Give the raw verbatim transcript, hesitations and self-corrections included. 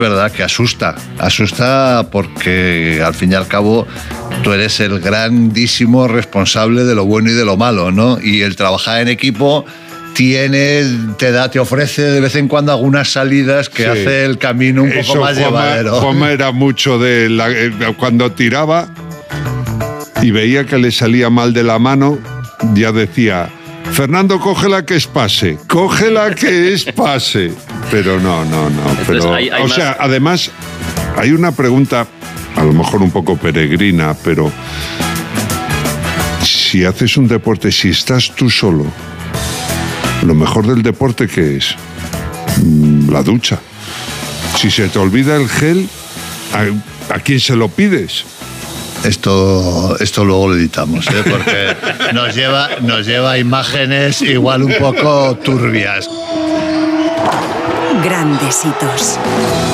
verdad que asusta, asusta porque al fin y al cabo tú eres el grandísimo responsable de lo bueno y de lo malo, ¿no? Y el trabajar en equipo tiene, te da, te ofrece de vez en cuando algunas salidas que sí. hace el camino un poco Eso, más Juanma, llevadero. Juanma era mucho de la, cuando tiraba y veía que le salía mal de la mano, ya decía: Fernando, cógela que es pase, cógela que es pase. Pero no, no, no. Entonces, pero, hay, hay o más... sea, además, hay una pregunta, a lo mejor un poco peregrina, pero si haces un deporte, si estás tú solo, lo mejor del deporte, ¿qué es? La ducha. Si se te olvida el gel, ¿a, a quién se lo pides? Esto, esto luego lo editamos, ¿eh? Porque nos lleva, nos lleva a imágenes igual un poco turbias. Grandes hitos.